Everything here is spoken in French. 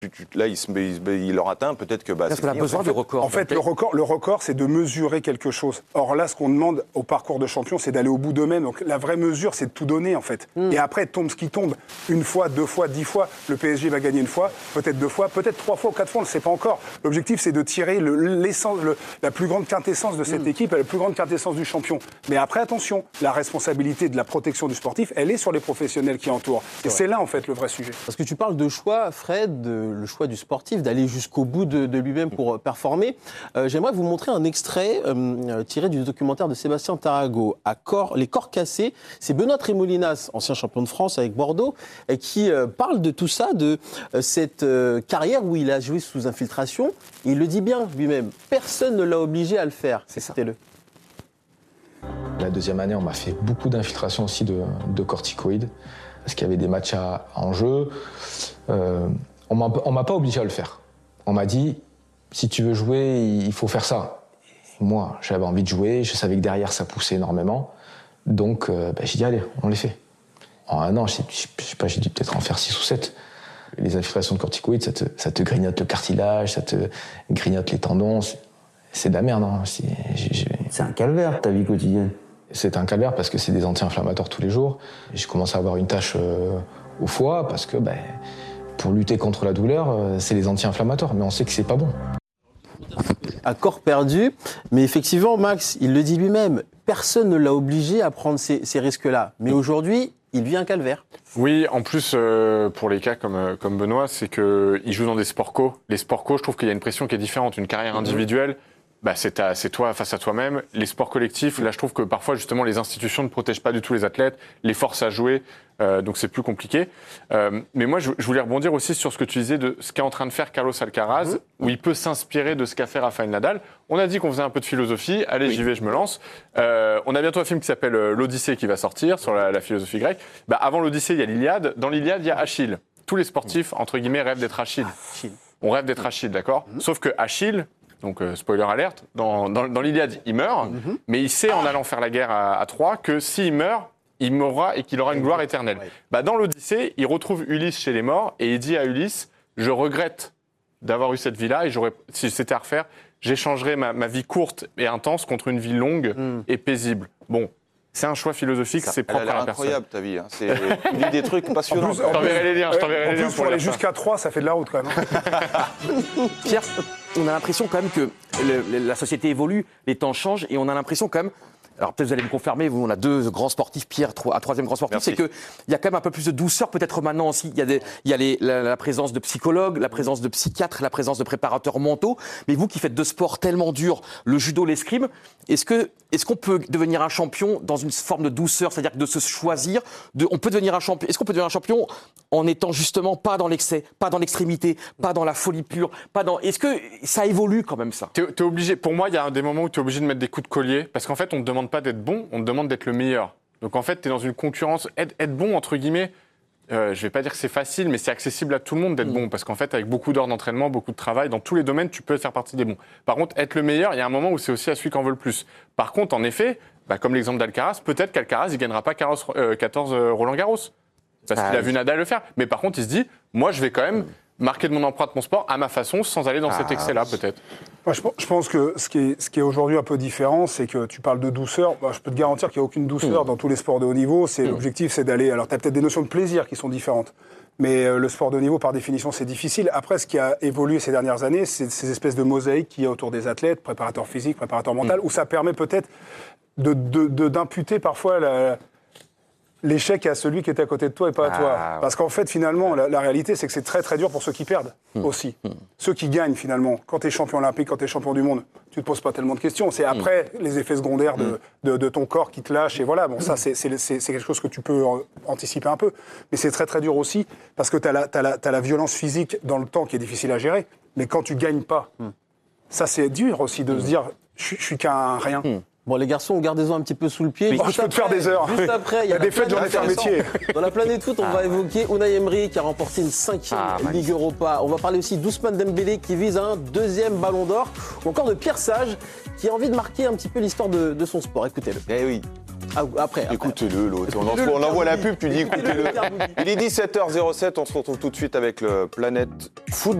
Là, il leur atteint, peut-être que... Parce qu'on a besoin de records. En fait, le record, c'est de mesurer quelque chose. Or là, ce qu'on demande au parcours de champion, c'est d'aller au bout d'eux-mêmes. Donc la vraie mesure, c'est de tout donner, en fait. Et après, tombe ce qui tombe. 1 fois, 2 fois, 10 fois. Le PSG va gagner 1 fois, peut-être 2 fois, peut-être 3 fois ou 4 fois, on ne le sait pas encore. L'objectif, c'est de tirer la plus grande quintessence de cette équipe, la plus grande quintessence du champion. Mais après, attention, la responsabilité de la protection du sportif, elle est sur les professionnels qui entourent. Et c'est là, en fait, le vrai sujet. Parce que tu parles de choix, Fred, le choix du sportif, d'aller jusqu'au bout de lui-même pour performer. J'aimerais vous montrer un extrait tiré du documentaire de Sébastien Tarago, Les corps cassés. C'est Benoît Trémolinas, ancien champion de France avec Bordeaux, qui parle de tout ça, de cette carrière où il a joué sous infiltration. Il le dit bien lui-même, personne ne l'a obligé à le faire. C'était-le. La deuxième année, on m'a fait beaucoup d'infiltration aussi de corticoïdes, parce qu'il y avait des matchs en jeu. On m'a pas obligé à le faire. On m'a dit, si tu veux jouer, il faut faire ça. Et moi, j'avais envie de jouer, je savais que derrière, ça poussait énormément. Donc, j'ai dit, allez, on les fait. En 1 an, je sais pas, j'ai dû peut-être en faire 6 ou 7. Les infiltrations de corticoïdes, ça te grignote le cartilage, ça te grignote les tendons. C'est de la merde, hein. C'est un calvaire, ta vie quotidienne. C'est un calvaire parce que c'est des anti-inflammatoires tous les jours. J'ai commencé à avoir une tache au foie parce que pour lutter contre la douleur, c'est les anti-inflammatoires. Mais on sait que c'est pas bon. À corps perdu, mais effectivement, Max, il le dit lui-même, personne ne l'a obligé à prendre ces risques-là. Mais aujourd'hui, il vit un calvaire. Oui, en plus, pour les cas comme Benoît, c'est qu'il joue dans des sports co. Les sports co, je trouve qu'il y a une pression qui est différente. Une carrière individuelle, c'est toi face à toi-même. Les sports collectifs, là, je trouve que parfois, justement, les institutions ne protègent pas du tout les athlètes, les forcent à jouer, donc c'est plus compliqué. Mais moi, je voulais rebondir aussi sur ce que tu disais de ce qu'est en train de faire Carlos Alcaraz, où il peut s'inspirer de ce qu'a fait Rafael Nadal. On a dit qu'on faisait un peu de philosophie. Allez, j'y vais, je me lance. On a bientôt un film qui s'appelle l'Odyssée qui va sortir sur la philosophie grecque. Avant l'Odyssée, il y a l'Iliade. Dans l'Iliade, il y a Achille. Tous les sportifs, entre guillemets, rêvent d'être Achille. On rêve d'être Achille, d'accord ? Sauf que Achille... Donc, spoiler alerte, dans l'Iliade, il meurt, mais il sait, en allant faire la guerre à Troie, que s'il meurt, il mourra et qu'il aura une gloire éternelle. Dans l'Odyssée, il retrouve Ulysse chez les morts et il dit à Ulysse, je regrette d'avoir eu cette vie-là et si c'était à refaire, j'échangerais ma vie courte et intense contre une vie longue et paisible. Bon. C'est un choix philosophique, c'est propre à la personne. Incroyable ta vie, hein. Tu dis des trucs passionnants. Je t'enverrai les liens. En plus, pour aller jusqu'à 3, ça fait de la route quand même. Pierre, on a l'impression quand même que la société évolue, les temps changent et on a l'impression quand même, alors peut-être vous allez me confirmer, on a 2 grands sportifs, Pierre, un 3e grand sportif, c'est qu'il y a quand même un peu plus de douceur peut-être maintenant aussi. Il y a la présence de psychologues, la présence de psychiatres, la présence de préparateurs mentaux. Mais vous qui faites 2 sports tellement durs, le judo, l'escrime, est-ce qu'on peut devenir un champion dans une forme de douceur, c'est-à-dire de se choisir, on peut devenir un champion. Est-ce qu'on peut devenir un champion en étant justement pas dans l'excès, pas dans l'extrémité, pas dans la folie pure, est-ce que ça évolue quand même ça ? T'es obligé. Pour moi, il y a des moments où tu es obligé de mettre des coups de collier parce qu'en fait, on ne te demande pas d'être bon, on te demande d'être le meilleur. Donc en fait, tu es dans une concurrence. Être bon, entre guillemets, je vais pas dire que c'est facile, mais c'est accessible à tout le monde d'être bon parce qu'en fait, avec beaucoup d'heures d'entraînement, beaucoup de travail, dans tous les domaines, tu peux faire partie des bons. Par contre, être le meilleur, il y a un moment où c'est aussi à celui qui en veut le plus. Par contre, en effet, comme l'exemple d'Alcaraz, peut-être qu'Alcaraz, il gagnera pas 14 Roland-Garros parce qu'il a vu Nadal le faire. Mais par contre, il se dit, moi, je vais quand même marquer de mon empreinte mon sport à ma façon, sans aller dans cet excès-là, peut-être. Moi, je pense que ce qui est aujourd'hui un peu différent, c'est que tu parles de douceur. Je peux te garantir qu'il n'y a aucune douceur dans tous les sports de haut niveau. L'objectif, c'est d'aller... Alors, tu as peut-être des notions de plaisir qui sont différentes. Mais le sport de haut niveau, par définition, c'est difficile. Après, ce qui a évolué ces dernières années, c'est ces espèces de mosaïques qu'il y a autour des athlètes, préparateurs physiques, préparateurs mentaux, où ça permet peut-être d'imputer parfois l'échec à celui qui était à côté de toi et pas à toi. Parce qu'en fait, finalement, la réalité, c'est que c'est très, très dur pour ceux qui perdent aussi. Ceux qui gagnent, finalement. Quand tu es champion olympique, quand tu es champion du monde, tu ne te poses pas tellement de questions. C'est après les effets secondaires de ton corps qui te lâche. Et voilà, bon, ça, c'est quelque chose que tu peux anticiper un peu. Mais c'est très, très dur aussi parce que tu as la violence physique dans le temps qui est difficile à gérer. Mais quand tu gagnes pas, ça, c'est dur aussi de se dire, je suis qu'un rien. Bon, les garçons, gardez-en un petit peu sous le pied. Je peux te faire des heures. Juste après, il y a des fêtes, j'en ai fait un métier. Dans la planète foot, on va évoquer Unai Emery qui a remporté une 5e Ligue Europa. On va parler aussi d'Ousmane Dembélé qui vise un 2e Ballon d'Or. Ou encore de Pierre Sage qui a envie de marquer un petit peu l'histoire de son sport. Écoutez-le. Eh oui. Ah, après. Écoutez-le, l'autre. On envoie la pub, tu dis écoutez-le. Il est 17h07, on se retrouve tout de suite avec le Planète Foot.